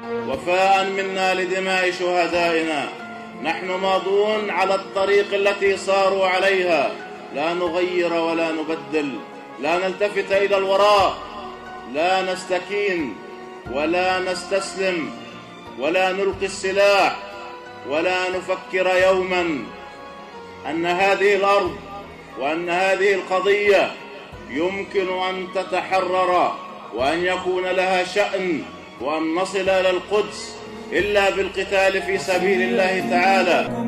وفاء منا لدماء شهدائنا. نحن ماضون على الطريق التي صاروا عليها، لا نغير ولا نبدل، لا نلتفت إلى الوراء، لا نستكين ولا نستسلم ولا نلقي السلاح، ولا نفكر يوما أن هذه الأرض وأن هذه القضية يمكن أن تتحرر وأن يكون لها شأن وأن نصل إلى القدس إلا بالقتال في سبيل الله تعالى.